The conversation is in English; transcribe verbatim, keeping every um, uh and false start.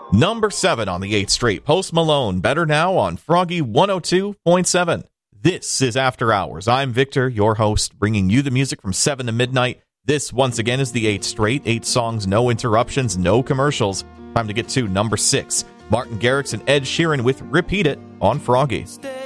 Number seven on the eighth straight, Post Malone, Better Now on Froggy one oh two point seven. This is After Hours. I'm Victor, your host, bringing you the music from seven to midnight. This, once again, is the eighth straight. Eight songs, no interruptions, no commercials. Time to get to number six. Martin Garrix and Ed Sheeran with Repeat It on Froggy. Stay